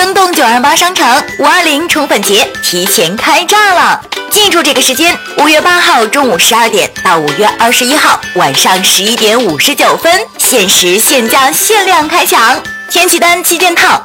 生动928商场520宠粉节提前开炸了！记住这个时间，5月8号中午12点到5月21号晚上11点59分，限时限价限量开抢，天气单7件套